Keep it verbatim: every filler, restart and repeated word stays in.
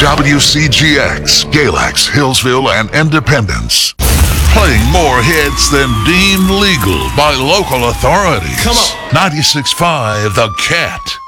W C G X, Galax, Hillsville, and Independence. Playing more hits than deemed legal by local authorities. Come on. ninety-six point five The Cat.